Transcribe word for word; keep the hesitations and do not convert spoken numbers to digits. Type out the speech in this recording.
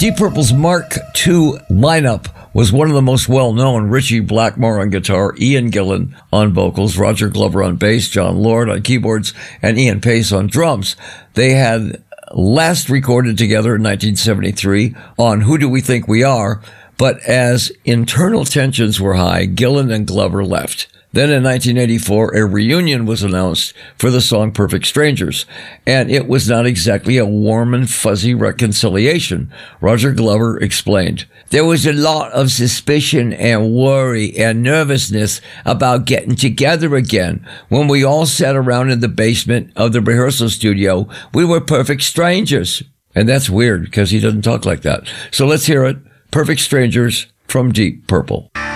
Deep Purple's Mark two lineup was one of the most well-known. Richie Blackmore on guitar, Ian Gillan on vocals, Roger Glover on bass, John Lord on keyboards, and Ian Pace on drums. They had last recorded together in nineteen seventy-three on Who Do We Think We Are, but as internal tensions were high, Gillan and Glover left. Then in nineteen eighty-four, a reunion was announced for the song Perfect Strangers, and it was not exactly a warm and fuzzy reconciliation. Roger Glover explained, "There was a lot of suspicion and worry and nervousness about getting together again. When we all sat around in the basement of the rehearsal studio, we were perfect strangers." And that's weird because he doesn't talk like that. So let's hear it. Perfect Strangers from Deep Purple.